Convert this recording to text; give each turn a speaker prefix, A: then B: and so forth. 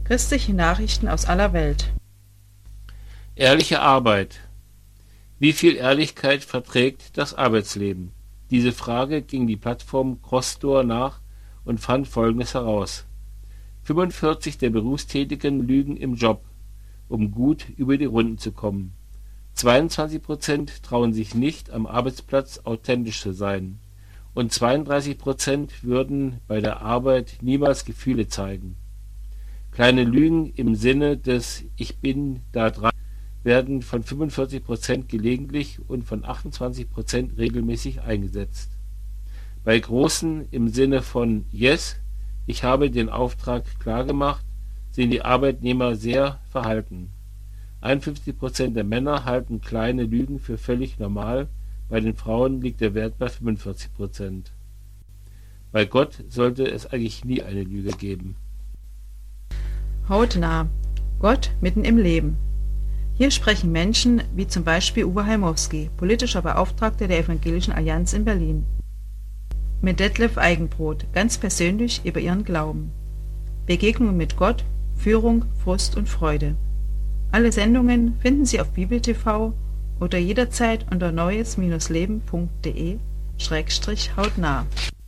A: Christliche Nachrichten aus aller Welt.
B: Ehrliche Arbeit. Wie viel Ehrlichkeit verträgt das Arbeitsleben? Diese Frage ging die Plattform Crossdoor nach und fand Folgendes heraus: 45 der Berufstätigen lügen im Job, um gut über die Runden zu kommen. 22% trauen sich nicht, am Arbeitsplatz authentisch zu sein. Und 32% würden bei der Arbeit niemals Gefühle zeigen. Kleine Lügen im Sinne des „Ich bin da dran" werden von 45% gelegentlich und von 28% regelmäßig eingesetzt. Bei großen im Sinne von „Yes, ich habe den Auftrag klargemacht" sind die Arbeitnehmer sehr verhalten. 51% der Männer halten kleine Lügen für völlig normal, bei den Frauen liegt der Wert bei 45%. Bei Gott sollte es eigentlich nie eine Lüge geben.
A: Hautnah. Gott mitten im Leben. Hier sprechen Menschen wie zum Beispiel Uwe Heimowski, politischer Beauftragter der Evangelischen Allianz in Berlin, mit Detlef Eigenbrot, ganz persönlich über ihren Glauben. Begegnungen mit Gott, Führung, Frust und Freude. Alle Sendungen finden Sie auf Bibel TV oder jederzeit unter neues-leben.de/hautnah.